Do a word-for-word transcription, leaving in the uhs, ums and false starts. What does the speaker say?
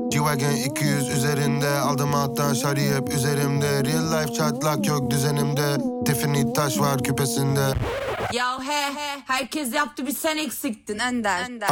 G-Wagon iki yüz üzerinde, aldım hatta şari hep üzerimde. Real life çatlak yok düzenimde, Tiffany taş var küpesinde. Ya he he, herkes yaptı bir sen eksiktin Ender. Ender.